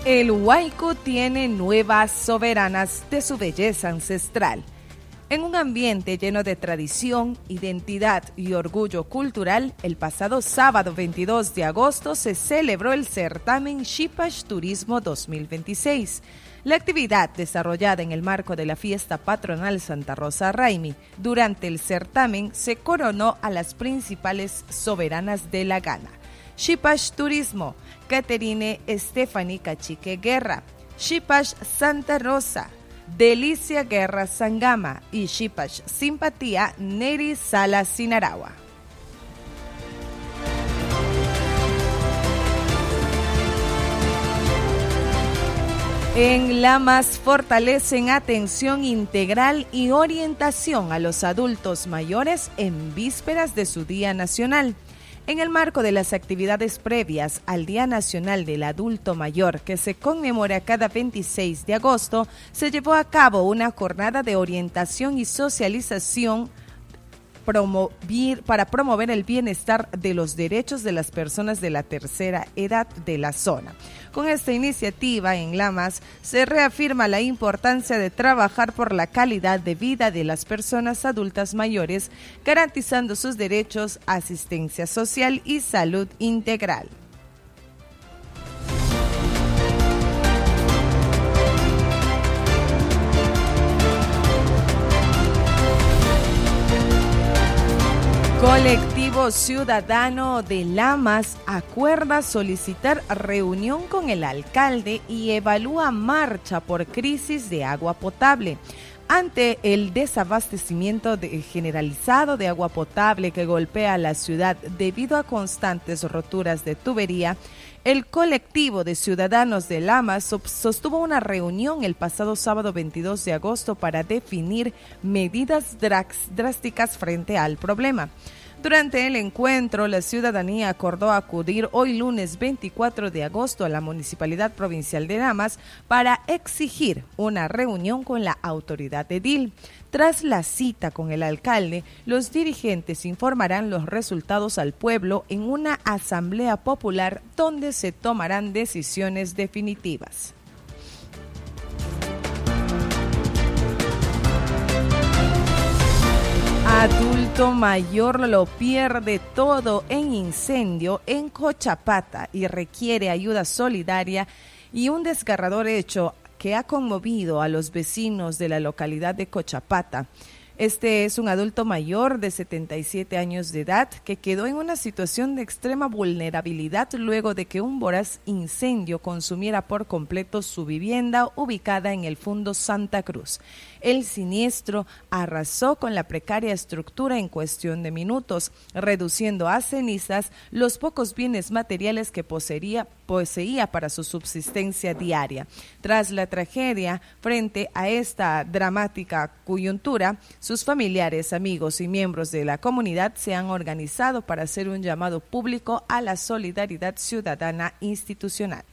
El Waiku tiene nuevas soberanas de su belleza ancestral. En un ambiente lleno de tradición, identidad y orgullo cultural, el pasado sábado 22 de agosto se celebró el certamen Xipash Turismo 2026. La actividad, desarrollada en el marco de la fiesta patronal Santa Rosa Raimi, durante el certamen se coronó a las principales soberanas de la gala. Xipash Turismo, Caterine Stephanie Cachique Guerra, Xipash Santa Rosa, Delicia Guerra Sangama y Xipash Simpatía Neri Sala Sinaragua. En Lamas fortalecen atención integral y orientación a los adultos mayores en vísperas de su Día Nacional. En el marco de las actividades previas al Día Nacional del Adulto Mayor, que se conmemora cada 26 de agosto, se llevó a cabo una jornada de orientación y socialización para promover el bienestar de los derechos de las personas de la tercera edad de la zona. Con esta iniciativa en Lamas se reafirma la importancia de trabajar por la calidad de vida de las personas adultas mayores, garantizando sus derechos, asistencia social y salud integral. Colectivo Ciudadano de Lamas acuerda solicitar reunión con el alcalde y evalúa marcha por crisis de agua potable. Ante el desabastecimiento generalizado de agua potable que golpea a la ciudad debido a constantes roturas de tubería, el colectivo de ciudadanos de Lamas sostuvo una reunión el pasado sábado 22 de agosto para definir medidas drásticas frente al problema. Durante el encuentro, la ciudadanía acordó acudir hoy lunes 24 de agosto a la Municipalidad Provincial de Lamas para exigir una reunión con la autoridad edil. Tras la cita con el alcalde, los dirigentes informarán los resultados al pueblo en una asamblea popular donde se tomarán decisiones definitivas. Adulto mayor lo pierde todo en incendio en Cochapata y requiere ayuda solidaria y un desgarrador hecho que ha conmovido a los vecinos de la localidad de Cochapata. Este es un adulto mayor de 77 años de edad que quedó en una situación de extrema vulnerabilidad luego de que un voraz incendio consumiera por completo su vivienda ubicada en el Fundo Santa Cruz. El siniestro arrasó con la precaria estructura en cuestión de minutos, reduciendo a cenizas los pocos bienes materiales que poseía para su subsistencia diaria. Tras la tragedia, frente a esta dramática coyuntura, sus familiares, amigos y miembros de la comunidad se han organizado para hacer un llamado público a la solidaridad ciudadana institucional.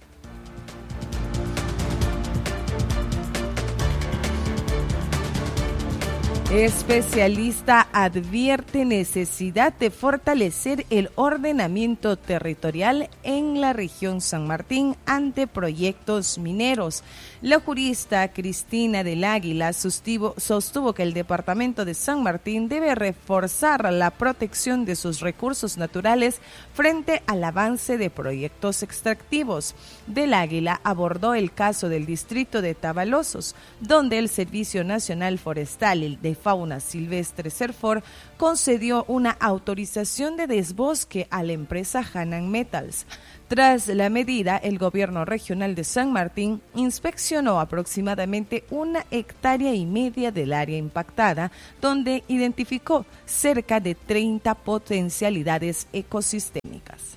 Especialista advierte necesidad de fortalecer el ordenamiento territorial en la región San Martín ante proyectos mineros. La jurista Cristina del Águila sostuvo que el departamento de San Martín debe reforzar la protección de sus recursos naturales frente al avance de proyectos extractivos. Del Águila abordó el caso del distrito de Tabalosos, donde el Servicio Nacional Forestal y de Fauna Silvestre Serfor concedió una autorización de desbosque a la empresa Hanan Metals. Tras la medida, el gobierno regional de San Martín inspeccionó aproximadamente 1,5 hectáreas del área impactada, donde identificó cerca de 30 potencialidades ecosistémicas.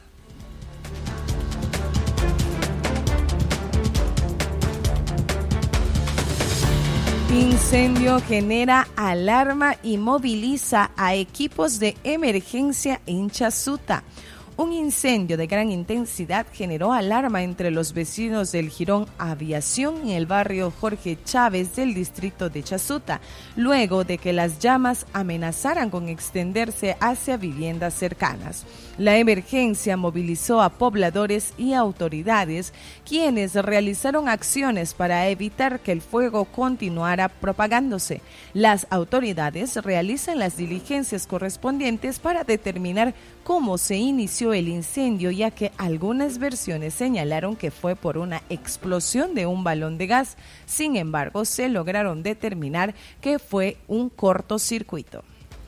Incendio genera alarma y moviliza a equipos de emergencia en Chasuta. Un incendio de gran intensidad generó alarma entre los vecinos del Jirón Aviación en el barrio Jorge Chávez del distrito de Chasuta, luego de que las llamas amenazaran con extenderse hacia viviendas cercanas. La emergencia movilizó a pobladores y autoridades, quienes realizaron acciones para evitar que el fuego continuara propagándose. Las autoridades realizan las diligencias correspondientes para determinar cómo se inició el incendio, ya que algunas versiones señalaron que fue por una explosión de un balón de gas. Sin embargo, se lograron determinar que fue un cortocircuito.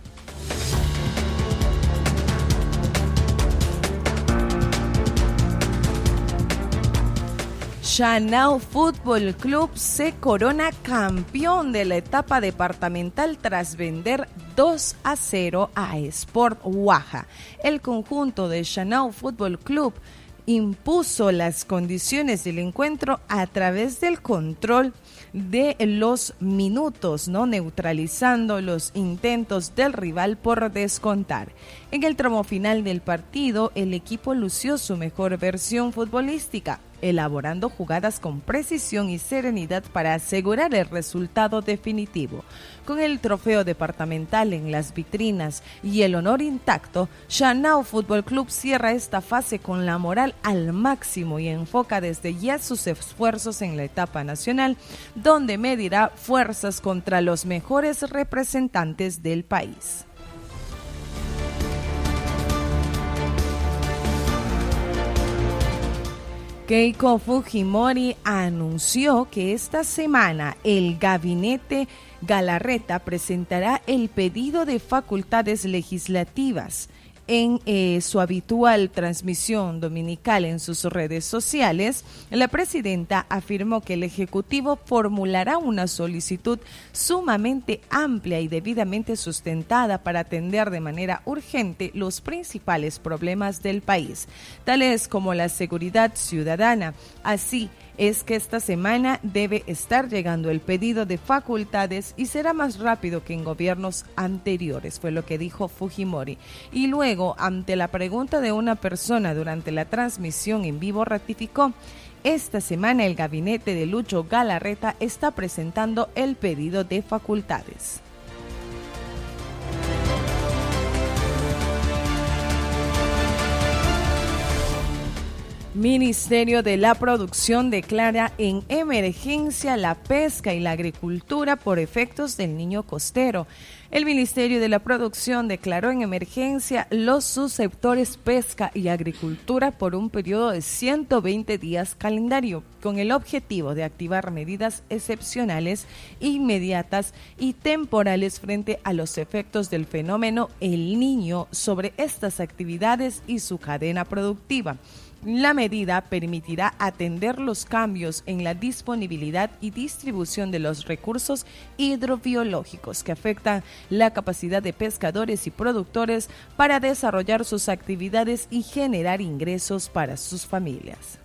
Chanao Fútbol Club se corona campeón de la etapa departamental tras vender 2-0 a Sport Huaja. El conjunto de Chanao Fútbol Club impuso las condiciones del encuentro a través del control de los minutos, ¿no?, neutralizando los intentos del rival por descontar. En el tramo final del partido, el equipo lució su mejor versión futbolística, elaborando jugadas con precisión y serenidad para asegurar el resultado definitivo. Con el trofeo departamental en las vitrinas y el honor intacto, Chanao Fútbol Club cierra esta fase con la moral al máximo y enfoca desde ya sus esfuerzos en la etapa nacional, donde medirá fuerzas contra los mejores representantes del país. Keiko Fujimori anunció que esta semana el gabinete Galarreta presentará el pedido de facultades legislativas. En su habitual transmisión dominical en sus redes sociales, la presidenta afirmó que el Ejecutivo formulará una solicitud sumamente amplia y debidamente sustentada para atender de manera urgente los principales problemas del país, tales como la seguridad ciudadana. Así es que esta semana debe estar llegando el pedido de facultades y será más rápido que en gobiernos anteriores, fue lo que dijo Fujimori. Y luego, ante la pregunta de una persona durante la transmisión en vivo, ratificó: esta semana el gabinete de Lucho Galarreta está presentando el pedido de facultades. Ministerio de la Producción declara en emergencia la pesca y la agricultura por efectos del Niño Costero. El Ministerio de la Producción declaró en emergencia los subsectores pesca y agricultura por un periodo de 120 días calendario, con el objetivo de activar medidas excepcionales, inmediatas y temporales frente a los efectos del fenómeno El Niño sobre estas actividades y su cadena productiva. La medida permitirá atender los cambios en la disponibilidad y distribución de los recursos hidrobiológicos que afectan la capacidad de pescadores y productores para desarrollar sus actividades y generar ingresos para sus familias.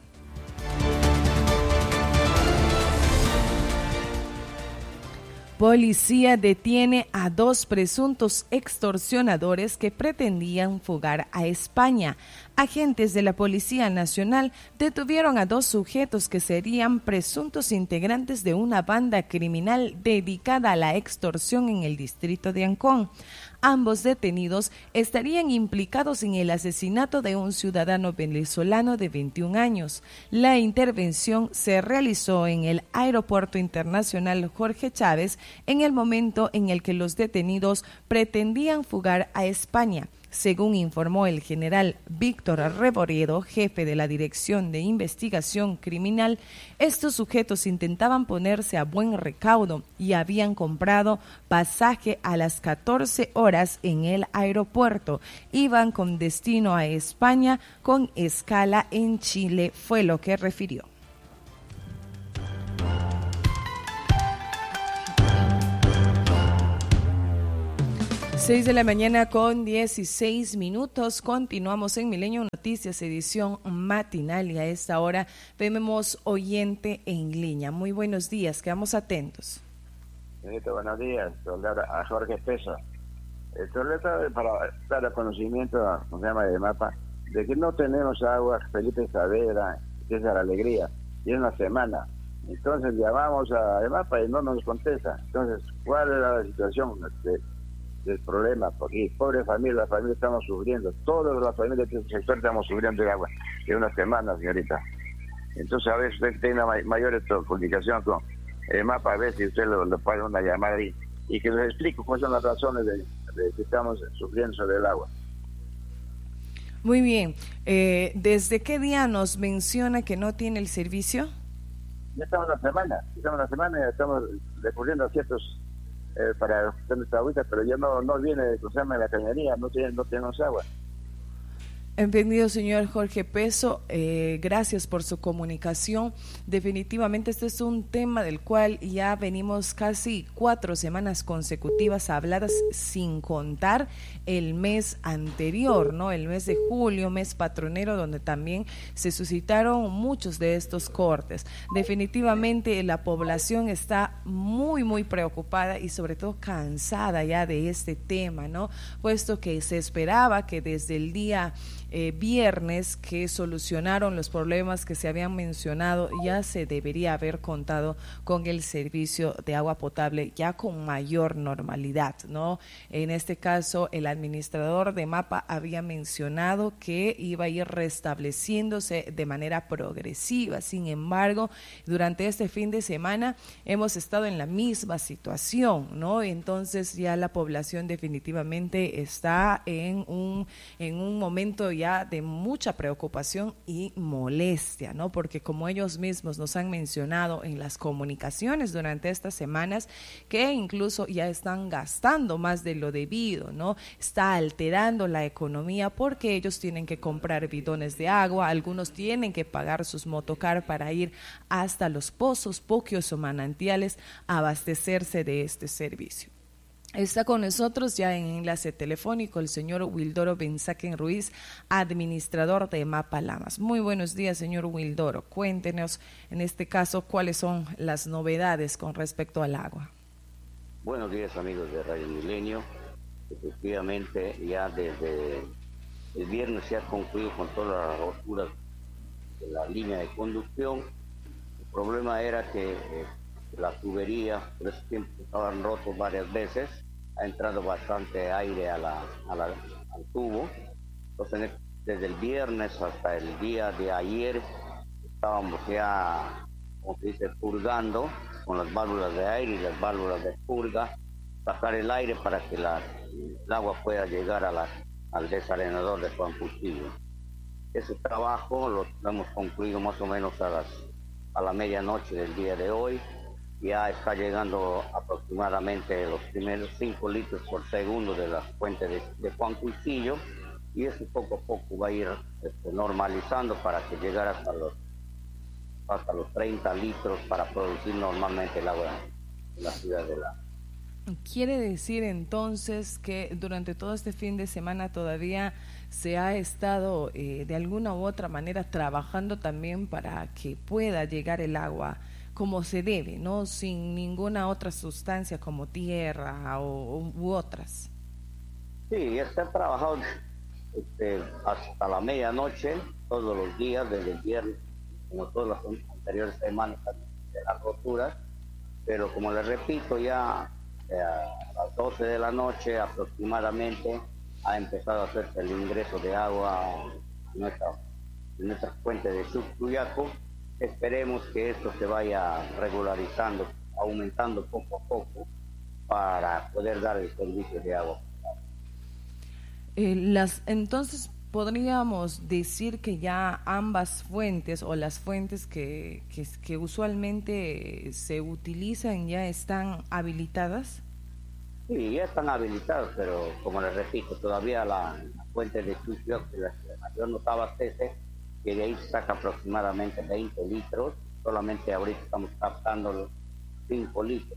Policía detiene a 2 presuntos extorsionadores que pretendían fugar a España. Agentes de la Policía Nacional detuvieron a 2 sujetos que serían presuntos integrantes de una banda criminal dedicada a la extorsión en el distrito de Ancón. Ambos detenidos estarían implicados en el asesinato de un ciudadano venezolano de 21 años. La intervención se realizó en el Aeropuerto Internacional Jorge Chávez en el momento en el que los detenidos pretendían fugar a España. Según informó el general Víctor Reboriedo, jefe de la Dirección de Investigación Criminal, estos sujetos intentaban ponerse a buen recaudo y habían comprado pasaje a las 14 horas en el aeropuerto. Iban con destino a España con escala en Chile, fue lo que refirió. 6 de la mañana con 16 minutos. Continuamos en Milenio Noticias, edición matinal, y a esta hora vemos oyente en línea. Muy buenos días, quedamos atentos. Buenos días, a Jorge Espesa. Para dar a conocimiento, ¿cómo se llama?, de mapa, de que no tenemos agua. Felipe Saavedra, César Alegría, y es una semana. Entonces llamamos a EMAPA y no nos contesta. Entonces, ¿cuál era la situación? del problema, porque pobre familia, la familia estamos sufriendo, todas las familias de este sector estamos sufriendo de agua de una semana, señorita. Entonces, a ver, usted tenga mayor comunicación con el mapa, a ver si usted lo puede una llamada y que nos explique cuáles son las razones de que estamos sufriendo sobre el agua. Muy bien. ¿Desde qué día nos menciona que no tiene el servicio? Ya estamos una semana y estamos recurriendo a ciertos para hacer nuestra agüita, pero ya no viene, se llama la cañería, no tenemos agua. Entendido, señor Jorge Peso, gracias por su comunicación. Definitivamente este es un tema del cual ya venimos casi 4 semanas consecutivas habladas, sin contar el mes anterior, ¿no? El mes de julio, mes patronero, donde también se suscitaron muchos de estos cortes. Definitivamente la población está muy, muy preocupada y sobre todo cansada ya de este tema, ¿no? Puesto que se esperaba que desde el día viernes que solucionaron los problemas que se habían mencionado, ya se debería haber contado con el servicio de agua potable ya con mayor normalidad, ¿no? En este caso, el administrador de MAPA había mencionado que iba a ir restableciéndose de manera progresiva. Sin embargo, durante este fin de semana hemos estado en la misma situación, ¿no? Entonces ya la población definitivamente está en un momento ya de mucha preocupación y molestia, ¿no? Porque como ellos mismos nos han mencionado en las comunicaciones durante estas semanas, que incluso ya están gastando más de lo debido, ¿no? Está alterando la economía porque ellos tienen que comprar bidones de agua, algunos tienen que pagar sus motocar para ir hasta los pozos, poquios o manantiales a abastecerse de este servicio. Está con nosotros ya en enlace telefónico el señor Wildoro Benzaquen Ruiz, administrador de MAPA Lamas. Muy buenos días, señor Wildoro. Cuéntenos, en este caso, cuáles son las novedades con respecto al agua. Buenos días, amigos de Radio Milenio. Efectivamente, ya desde el viernes se ha concluido con todas las roturas de la línea de conducción. El problema era que la tubería, por ese tiempo estaban rotos varias veces, ha entrado bastante aire al tubo. Entonces, desde el viernes hasta el día de ayer estábamos ya, como se dice, purgando con las válvulas de aire y las válvulas de purga, sacar el aire para que el agua pueda llegar al desalenador de Juan Cuchillo. Ese trabajo lo hemos concluido más o menos a la medianoche del día de hoy. Ya está llegando aproximadamente los primeros 5 litros por segundo de la fuente de Juan Cuchillo, y eso poco a poco va a ir normalizando para que llegara hasta los 30 litros para producir normalmente el agua en la ciudad de La. ¿Quiere decir entonces que durante todo este fin de semana todavía se ha estado de alguna u otra manera trabajando también para que pueda llegar el agua como se debe, ¿no? Sin ninguna otra sustancia como tierra u otras? Sí, ya se ha trabajado hasta la medianoche, todos los días, desde el viernes, como todas las anteriores semanas de las roturas, pero como les repito, ya a las 12 de la noche aproximadamente ha empezado a hacerse el ingreso de agua en nuestra fuente de Chucuyaco. Esperemos que esto se vaya regularizando, aumentando poco a poco para poder dar el servicio de agua. Entonces podríamos decir que ya ambas fuentes o las fuentes que usualmente se utilizan ya están habilitadas. Sí, ya están habilitadas, pero como les repito, todavía la fuente de Chucuyaco, la mayor no se abastece, que de ahí se saca aproximadamente 20 litros, solamente ahorita estamos captando los 5 litros,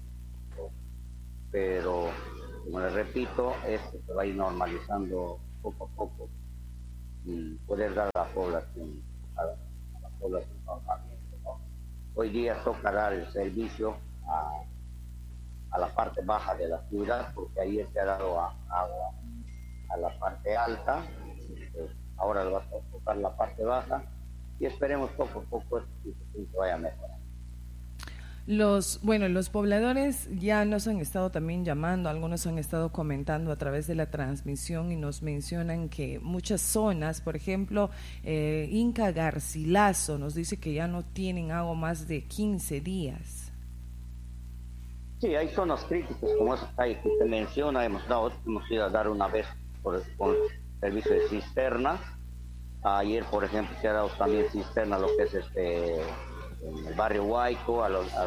pero como les repito, esto se va a ir normalizando poco a poco y poder dar a la población normalmente, ¿no? Hoy día toca dar el servicio a la parte baja de la ciudad, porque ahí se ha dado agua a la parte alta. Ahora va a tocar la parte baja y esperemos poco a poco que vaya a mejorar. Los pobladores ya nos han estado también llamando, algunos han estado comentando a través de la transmisión y nos mencionan que muchas zonas, por ejemplo, Inca Garcilaso nos dice que ya no tienen agua más de 15 días. Sí, hay zonas críticas como esa calle que usted menciona, hemos ido a dar una vez con servicio de cisterna. Ayer, por ejemplo, se ha dado también cisterna lo que es en el barrio Huayco,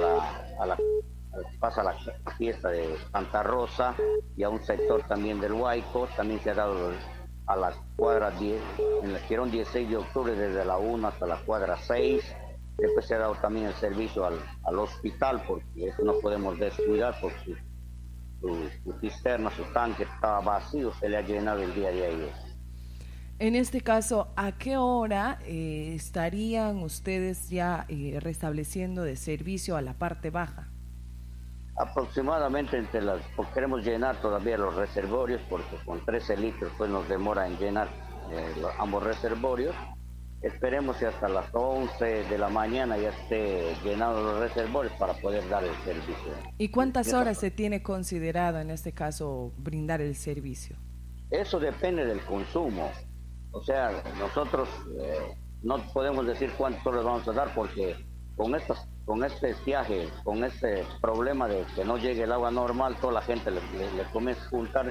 pasa la fiesta de Santa Rosa y a un sector también del Huayco. También se ha dado a la cuadra 10, en la Girón 16 de octubre, desde la 1 hasta la cuadra 6. Después se ha dado también el servicio al hospital, porque eso no podemos descuidar, porque su cisterna, su tanque estaba vacío, se le ha llenado el día de ayer. En este caso, ¿a qué hora estarían ustedes ya restableciendo de servicio a la parte baja? Aproximadamente porque queremos llenar todavía los reservorios, porque con 13 litros pues nos demora en llenar ambos reservorios. Esperemos que hasta las 11 de la mañana ya esté llenado los reservorios para poder dar el servicio. ¿Y cuántas horas se tiene considerado en este caso brindar el servicio? Eso depende del consumo. O sea, nosotros no podemos decir cuántas horas vamos a dar, porque con este estiaje, con este problema de que no llegue el agua normal, toda la gente le comienza a juntar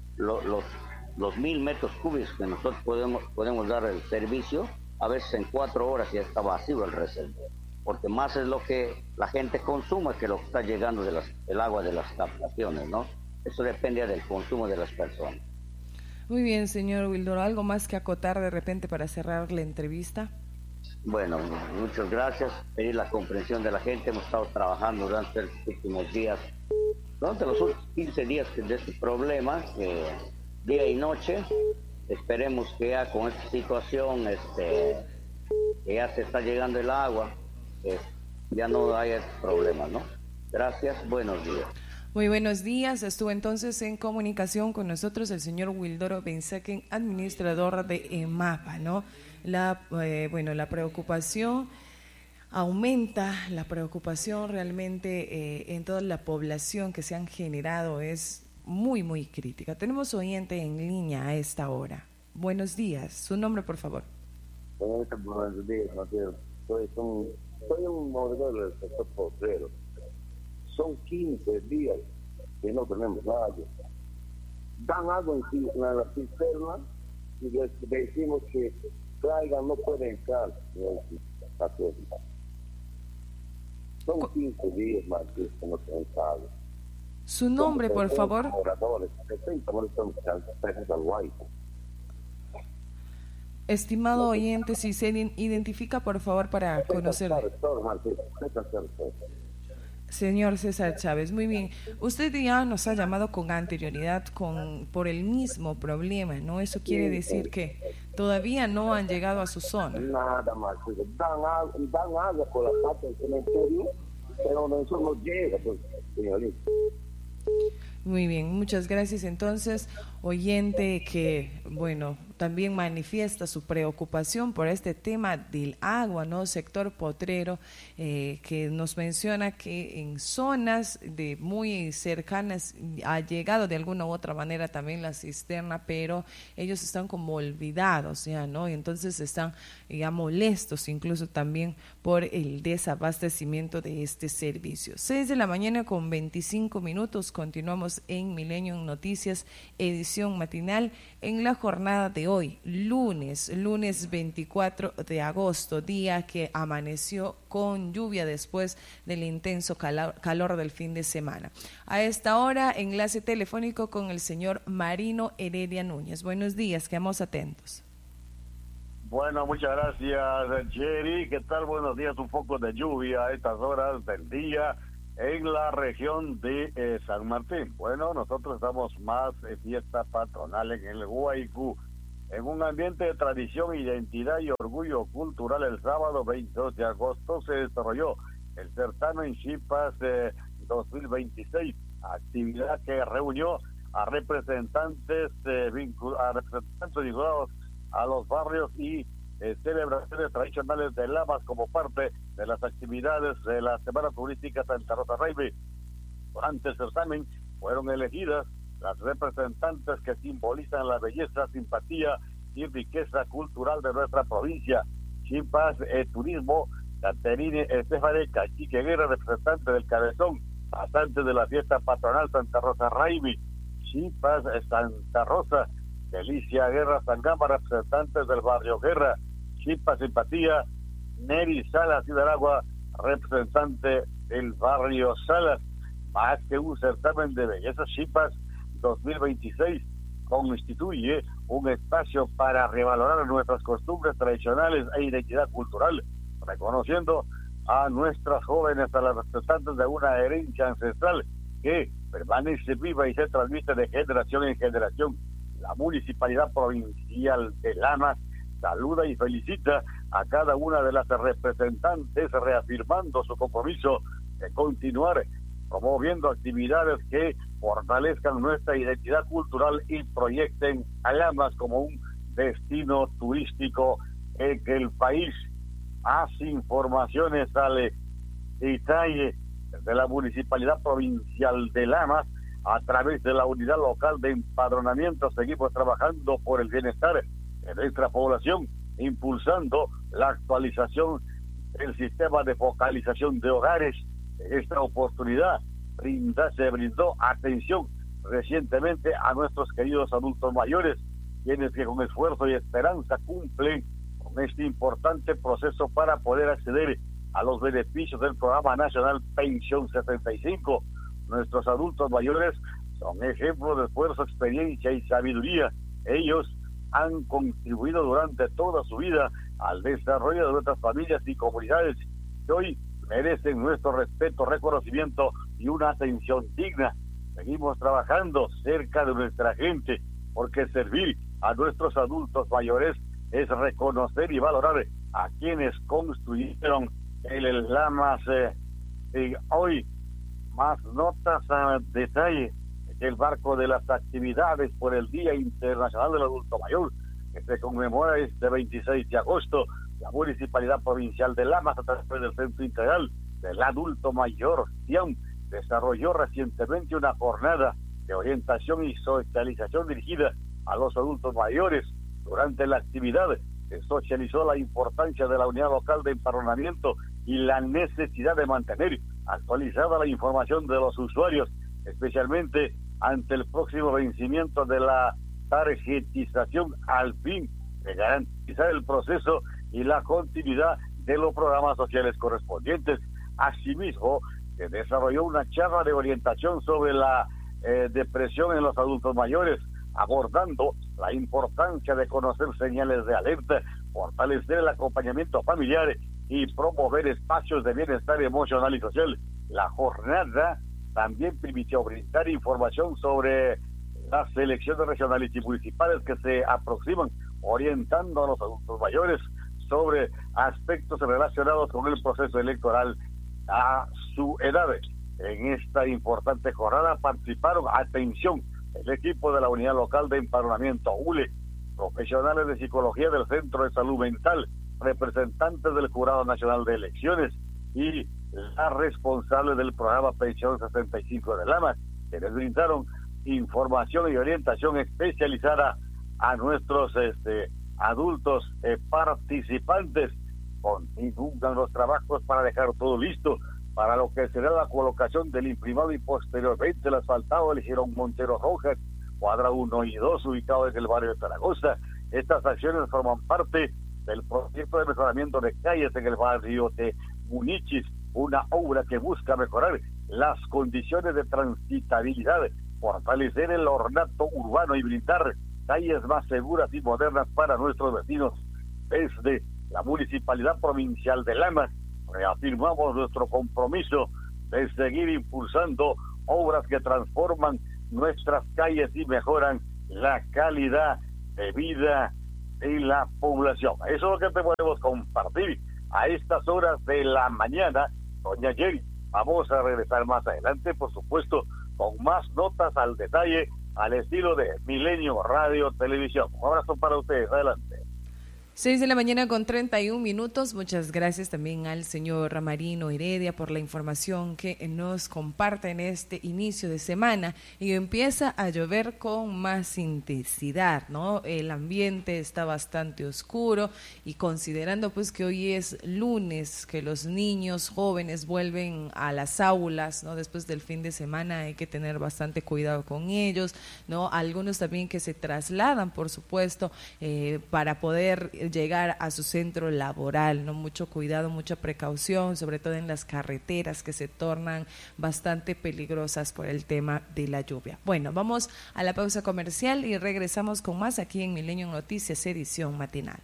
los 1000 metros cúbicos que nosotros podemos dar el servicio. A veces en 4 horas ya está vacío el reservorio, porque más es lo que la gente consuma que lo que está llegando del agua de las captaciones, ¿no? Eso depende del consumo de las personas. Muy bien, señor Wildoro, ¿algo más que acotar de repente para cerrar la entrevista? Bueno, muchas gracias. Pedir la comprensión de la gente. Hemos estado trabajando durante los últimos días, durante los últimos 15 días de este problema, día y noche. Esperemos que ya con esta situación, que ya se está llegando el agua, ya no haya problemas, ¿no? Gracias, buenos días. Muy buenos días. Estuvo entonces en comunicación con nosotros el señor Wildoro Benzaken, administrador de EMAPA, ¿no? La preocupación aumenta, la preocupación realmente en toda la población que se han generado es muy, muy crítica. Tenemos oyente en línea a esta hora. Buenos días. Su nombre, por favor. Buenos días, Mateo. Soy un movedor del sector potrero. Son 15 días que no tenemos agua. Dan agua en la cisterna y les decimos que traigan, no pueden entrar. Son 15 días más que no tenemos agua. Su nombre, por favor. Estimado oyente, si se identifica, por favor, para conocerle. Señor César Chávez, muy bien. Usted ya nos ha llamado con anterioridad por el mismo problema, ¿no? Eso quiere decir que todavía no han llegado a su zona. Nada más. Dan agua por la parte del cementerio, pero eso no llega, pues, señorita. Muy bien, muchas gracias. Entonces, oyente que, también manifiesta su preocupación por este tema del agua, ¿no? Sector potrero, que nos menciona que en zonas muy cercanas ha llegado de alguna u otra manera también la cisterna, pero ellos están como olvidados ya, ¿no? Y entonces están ya molestos incluso también por el desabastecimiento de este servicio. 6 de la mañana con 25 minutos, continuamos en Milenio Noticias, edición matinal, en la jornada de hoy, lunes 24 de agosto, día que amaneció con lluvia después del intenso calor del fin de semana. A esta hora, enlace telefónico con el señor Marino Heredia Núñez. Buenos días, quedamos atentos. Bueno, muchas gracias, Jerry. ¿Qué tal? Buenos días. Un poco de lluvia a estas horas del día en la región de San Martín. Bueno, nosotros estamos más en fiesta patronal en el Huaycú, en un ambiente de tradición, identidad y orgullo cultural. El sábado 22 de agosto se desarrolló el certamen Chipas 2026, actividad que reunió a representantes vinculados a los barrios y celebraciones tradicionales de Lamas como parte de las actividades de la Semana Turística Santa Rosa Raimi. Durante el certamen fueron elegidas las representantes que simbolizan la belleza, simpatía y riqueza cultural de nuestra provincia. Chimpas Turismo, Caterine Estefane Cachique Guerra, representante del Cabezón, pasante de la fiesta patronal Santa Rosa Raimi. Chimpas Santa Rosa, Delicia Guerra Sangama, representantes del barrio Guerra. Chimpas Simpatía, Neri Salas Hidalagua, representante del barrio Salas. Más que un certamen de belleza, Chimpas 2026 constituye un espacio para revalorar nuestras costumbres tradicionales e identidad cultural, reconociendo a nuestras jóvenes, a las representantes de una herencia ancestral que permanece viva y se transmite de generación en generación. La Municipalidad Provincial de Lamas saluda y felicita a cada una de las representantes, reafirmando su compromiso de continuar promoviendo actividades que fortalezcan nuestra identidad cultural y proyecten a Lamas como un destino turístico en que el país. Más informaciones al detalle de la Municipalidad Provincial de Lamas a través de la Unidad Local de Empadronamiento. Seguimos trabajando por el bienestar de nuestra población, impulsando la actualización del sistema de focalización de hogares. En esta oportunidad se brindó atención recientemente a nuestros queridos adultos mayores, quienes que con esfuerzo y esperanza cumplen con este importante proceso para poder acceder a los beneficios del Programa Nacional Pensión 75. Nuestros adultos mayores son ejemplos de esfuerzo, experiencia y sabiduría. Ellos han contribuido durante toda su vida al desarrollo de nuestras familias y comunidades que hoy merecen nuestro respeto, reconocimiento y una atención digna. Seguimos trabajando cerca de nuestra gente, porque servir a nuestros adultos mayores es reconocer y valorar a quienes construyeron el Lamas. Hoy, más notas a detalle del marco de las actividades por el Día Internacional del Adulto Mayor, que se conmemora este 26 de agosto. La Municipalidad Provincial de Lamas, a través del Centro Integral del Adulto Mayor, CIAM, desarrolló recientemente una jornada de orientación y socialización dirigida a los adultos mayores. Durante la actividad se socializó la importancia de la unidad local de empadronamiento y la necesidad de mantener actualizada la información de los usuarios, especialmente ante el próximo vencimiento de la tarjetización, al fin de garantizar el proceso y la continuidad de los programas sociales correspondientes. Asimismo, se desarrolló una charla de orientación sobre la depresión en los adultos mayores, abordando la importancia de conocer señales de alerta, fortalecer el acompañamiento familiar y promover espacios de bienestar emocional y social. La jornada también permitió brindar información sobre las elecciones regionales y municipales que se aproximan, orientando a los adultos mayores sobre aspectos relacionados con el proceso electoral a su edad. En esta importante jornada participaron, atención, el equipo de la Unidad Local de Empadronamiento ULE, profesionales de psicología del Centro de Salud Mental, representantes del Jurado Nacional de Elecciones y la responsable del programa Pensión 65 de Lamas, que les brindaron información y orientación especializada a nuestros adultos participantes. Continúan los trabajos para dejar todo listo para lo que será la colocación del imprimado y posteriormente el asfaltado del Girón Montero Rojas, cuadra 1 y 2, ubicado en el barrio de Zaragoza. Estas acciones forman parte del proyecto de mejoramiento de calles en el barrio de Munichis, una obra que busca mejorar las condiciones de transitabilidad, fortalecer el ornato urbano y brindar calles más seguras y modernas para nuestros vecinos. Desde la Municipalidad Provincial de Lamas reafirmamos nuestro compromiso de seguir impulsando obras que transforman nuestras calles y mejoran la calidad de vida de la población. Eso es lo que te podemos compartir a estas horas de la mañana, doña Jerry. Vamos a regresar más adelante, por supuesto, con más notas al detalle, al estilo de Milenio Radio Televisión. Un abrazo para ustedes, adelante. 6 de la mañana con 31 minutos. Muchas gracias también al señor Marino Heredia por la información que nos comparte en este inicio de semana. Y empieza a llover con más intensidad, ¿no? El ambiente está bastante oscuro y considerando pues que hoy es lunes, que los niños jóvenes vuelven a las aulas, ¿no? Después del fin de semana hay que tener bastante cuidado con ellos, ¿no? Algunos también que se trasladan, por supuesto, para poder llegar a su centro laboral, ¿no? Mucho cuidado, mucha precaución, sobre todo en las carreteras que se tornan bastante peligrosas por el tema de la lluvia. Bueno, vamos a la pausa comercial y regresamos con más aquí en Milenio Noticias, edición matinal.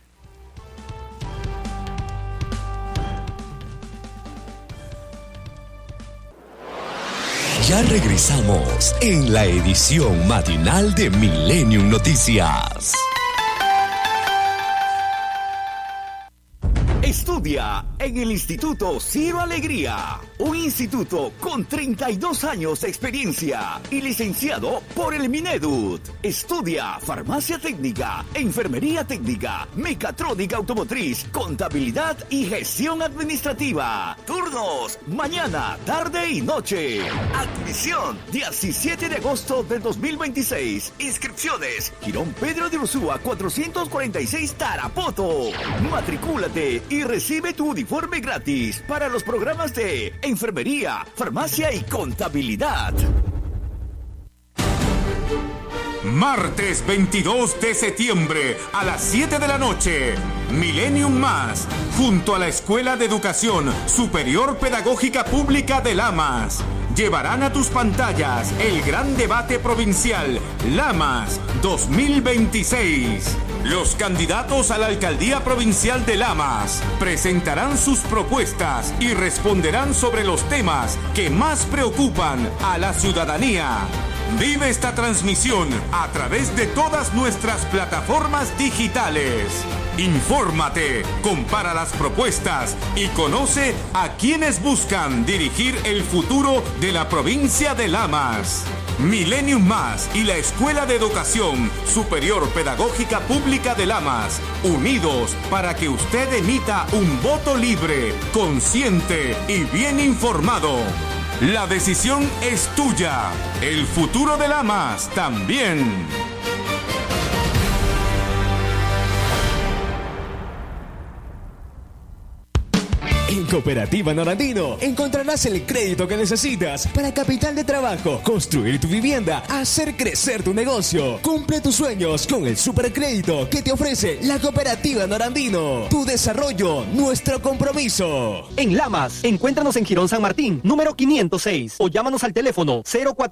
Ya regresamos en la edición matinal de Millennium Noticias. Estudia en el Instituto Ciro Alegría, un instituto con 32 años de experiencia y licenciado por el Minedut. Estudia farmacia técnica, enfermería técnica, mecatrónica automotriz, contabilidad y gestión administrativa. Turnos, mañana, tarde y noche. Admisión, 17 de agosto del 2026. Inscripciones, Girón Pedro de Ursúa 446 Tarapoto. Matricúlate y recibe tu uniforme gratis para los programas de enfermería, farmacia y contabilidad. Martes 22 de septiembre a las 7 de la noche, Millennium Más, junto a la Escuela de Educación Superior Pedagógica Pública de Lamas, llevarán a tus pantallas el gran debate provincial Lamas 2026. Los candidatos a la alcaldía provincial de Lamas presentarán sus propuestas y responderán sobre los temas que más preocupan a la ciudadanía. Vive esta transmisión a través de todas nuestras plataformas digitales. Infórmate, compara las propuestas y conoce a quienes buscan dirigir el futuro de la provincia de Lamas. Millennium Más y la Escuela de Educación Superior Pedagógica Pública de Lamas, unidos para que usted emita un voto libre, consciente y bien informado. La decisión es tuya. El futuro de Lamas también. En Cooperativa Norandino encontrarás el crédito que necesitas para capital de trabajo, construir tu vivienda, hacer crecer tu negocio. Cumple tus sueños con el supercrédito que te ofrece la Cooperativa Norandino. Tu desarrollo, nuestro compromiso. En Lamas, encuéntranos en Girón San Martín, número 506, o llámanos al teléfono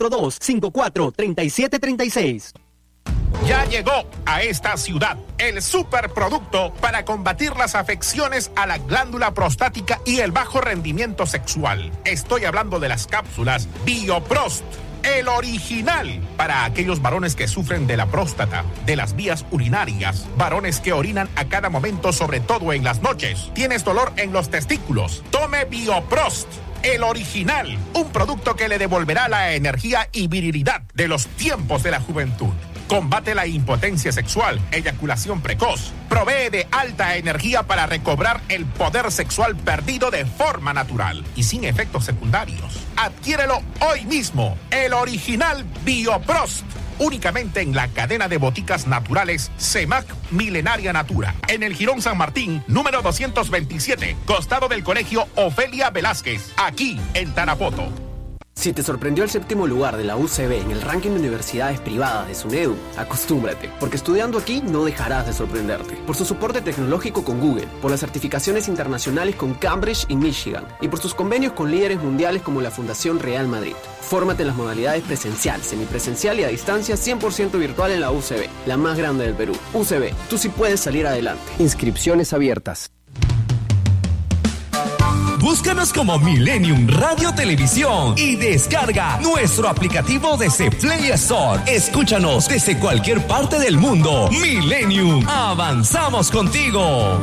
042-54-3736. Ya llegó a esta ciudad el superproducto para combatir las afecciones a la glándula prostática y el bajo rendimiento sexual. Estoy hablando de las cápsulas Bioprost, el original para aquellos varones que sufren de la próstata, de las vías urinarias, varones que orinan a cada momento, sobre todo en las noches. ¿Tienes dolor en los testículos? Tome Bioprost. El original, un producto que le devolverá la energía y virilidad de los tiempos de la juventud. Combate la impotencia sexual, eyaculación precoz. Provee de alta energía para recobrar el poder sexual perdido de forma natural y sin efectos secundarios. Adquiérelo hoy mismo. El original Bioprost. Únicamente en la cadena de boticas naturales CEMAC Milenaria Natura. En el Girón San Martín, número 227, costado del Colegio Ofelia Velázquez, aquí en Tarapoto. Si te sorprendió el 7º lugar de la UCB en el ranking de universidades privadas de SUNEDU, acostúmbrate, porque estudiando aquí no dejarás de sorprenderte. Por su soporte tecnológico con Google, por las certificaciones internacionales con Cambridge y Michigan, y por sus convenios con líderes mundiales como la Fundación Real Madrid. Fórmate en las modalidades presencial, semipresencial y a distancia 100% virtual en la UCB, la más grande del Perú. UCB, tú sí puedes salir adelante. Inscripciones abiertas. Búscanos como Millennium Radio Televisión y descarga nuestro aplicativo desde Play Store. Escúchanos desde cualquier parte del mundo. Millennium, avanzamos contigo.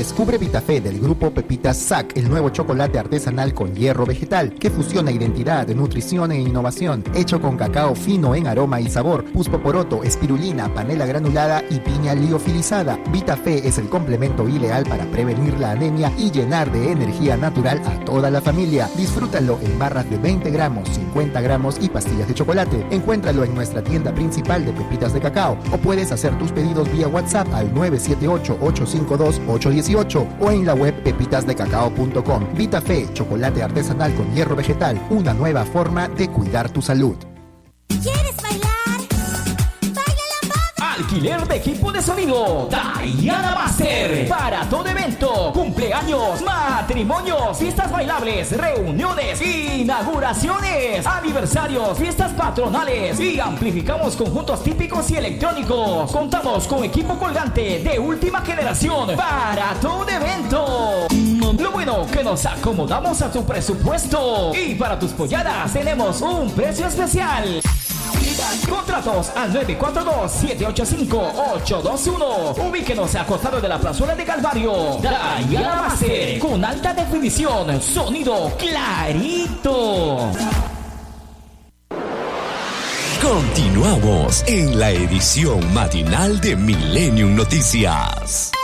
Descubre VitaFe del grupo Pepitas SAC, el nuevo chocolate artesanal con hierro vegetal que fusiona identidad, nutrición e innovación, hecho con cacao fino en aroma y sabor, puspoporoto, espirulina, panela granulada y piña liofilizada. VitaFe es el complemento ideal para prevenir la anemia y llenar de energía natural a toda la familia. Disfrútalo en barras de 20 gramos, 50 gramos y pastillas de chocolate. Encuéntralo en nuestra tienda principal de pepitas de cacao o puedes hacer tus pedidos vía WhatsApp al 978-852-818 o en la web pepitasdecacao.com. VitaFe, chocolate artesanal con hierro vegetal, una nueva forma de cuidar tu salud. ¿Quieres bailar? Alquiler de equipo de sonido Diana Master para todo evento, cumpleaños, matrimonios, fiestas bailables, reuniones, inauguraciones, aniversarios, fiestas patronales y amplificamos conjuntos típicos y electrónicos. Contamos con equipo colgante de última generación para todo evento. Lo bueno que nos acomodamos a tu presupuesto y para tus polladas tenemos un precio especial. Contratos al 942-785-821. Ubíquenos a costado de la plazuela de Calvario. Diana Master, con alta definición, sonido clarito. Continuamos en la edición matinal de Millennium Noticias.